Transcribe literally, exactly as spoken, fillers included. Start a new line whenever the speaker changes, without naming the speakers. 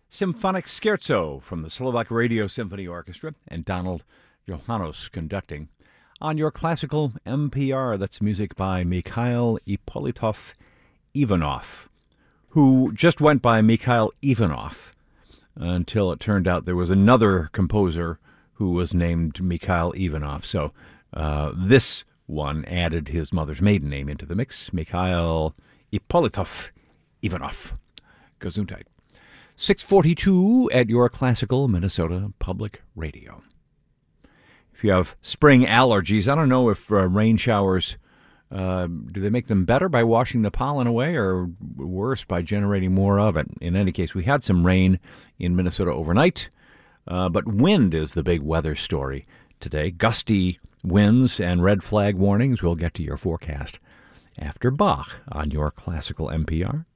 Symphonic Scherzo from the Slovak Radio Symphony Orchestra and Donald Johannes conducting. On your classical M P R, that's music by Mikhail Ippolitov Ivanov, who just went by Mikhail Ivanov until it turned out there was another composer who was named Mikhail Ivanov. So uh, this one added his mother's maiden name into the mix, Mikhail Ippolitov Ivanov. Gesundheit. six forty-two at your classical Minnesota Public Radio. If you have spring allergies, I don't know if uh, rain showers, uh, do they make them better by washing the pollen away or worse by generating more of it? In any case, we had some rain in Minnesota overnight, uh, but wind is the big weather story today. Gusty winds and red flag warnings. We'll get to your forecast after Bach on your classical M P R.